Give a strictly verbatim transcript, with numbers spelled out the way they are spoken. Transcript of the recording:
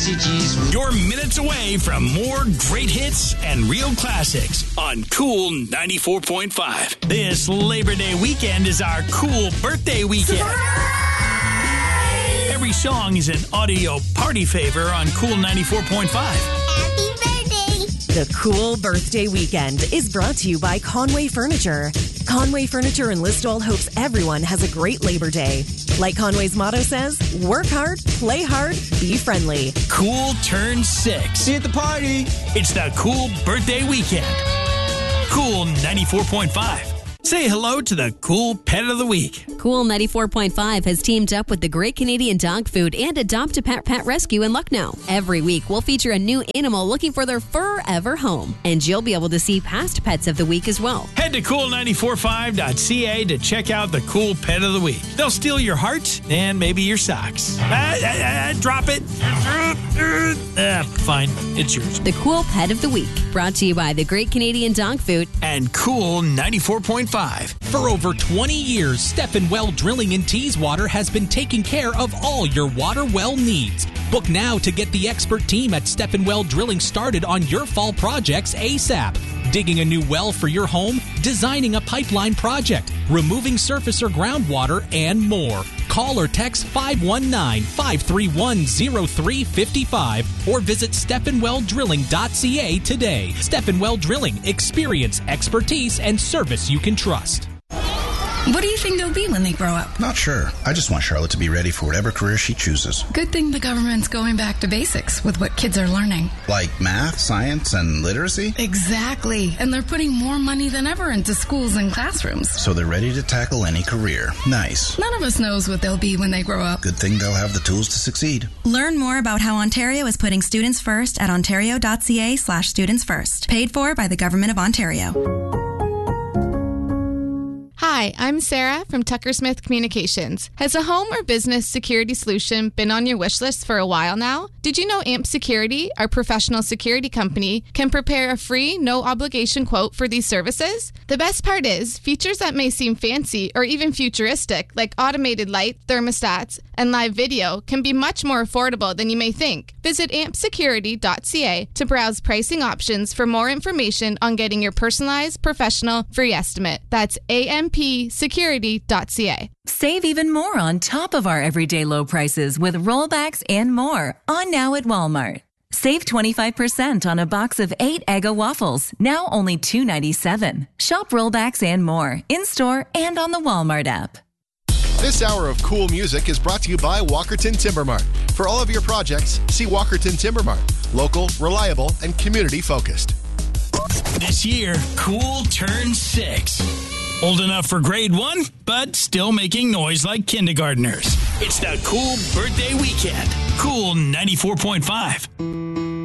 messages. You're minutes away from more great hits and real classics on Cool ninety-four point five. This Labor Day weekend is our Cool birthday weekend. Surprise! Every song is an audio party favor on Cool ninety-four point five. Happy birthday! The Cool Birthday Weekend is brought to you by Conway Furniture. Conway Furniture in Listowel hopes everyone has a great Labor Day. Like Conway's motto says, work hard, play hard, be friendly. Cool turns six. See you at the party. It's the Cool birthday weekend. Cool ninety-four point five. Say hello to the Cool Pet of the Week. Cool ninety-four point five has teamed up with the Great Canadian Dog Food and Adopt a Pet Pet Rescue in Lucknow. Every week, we'll feature a new animal looking for their forever home. And you'll be able to see past pets of the week as well. Head to cool nine four five dot c a to check out the Cool Pet of the Week. They'll steal your heart and maybe your socks. Ah, ah, ah, drop it. Ah, fine. It's yours. The Cool Pet of the Week. Brought to you by the Great Canadian Dog Food and Cool ninety-four point five. For over twenty years, Stephen Well Drilling in Teeswater has been taking care of all your water well needs. Book now to get the expert team at Stephen Well Drilling started on your fall projects ASAP. Digging a new well for your home, designing a pipeline project, removing surface or groundwater, and more. Call or text five one nine, five three one, zero three five five or visit stephen well drilling dot c a today. Stephen Well Drilling, experience, expertise, and service you can trust. What do you think they'll be when they grow up? Not sure. I just want Charlotte to be ready for whatever career she chooses. Good thing the government's going back to basics with what kids are learning. Like math, science, and literacy? Exactly. And they're putting more money than ever into schools and classrooms. So they're ready to tackle any career. Nice. None of us knows what they'll be when they grow up. Good thing they'll have the tools to succeed. Learn more about how Ontario is putting students first at ontario dot c a slash students first. Paid for by the Government of Ontario. Hi, I'm Sarah from Tucker Smith Communications. Has a home or business security solution been on your wish list for a while now? Did you know A M P Security, our professional security company, can prepare a free, no-obligation quote for these services? The best part is, features that may seem fancy or even futuristic, like automated light, thermostats, and live video, can be much more affordable than you may think. Visit A M P security dot c a to browse pricing options for more information on getting your personalized, professional, free estimate. That's A M P security dot c a. Save even more on top of our everyday low prices with rollbacks and more on now at Walmart. Save twenty-five percent on a box of eight Eggo waffles, now only two ninety-seven. Shop rollbacks and more in-store and on the Walmart app. This hour of Cool Music is brought to you by Walkerton Timber Mart. For all of your projects, see Walkerton Timber Mart. Local, reliable, and community-focused. This year, Cool turns six. Old enough for grade one, but still making noise like kindergartners. It's the Cool birthday weekend. Cool ninety-four point five.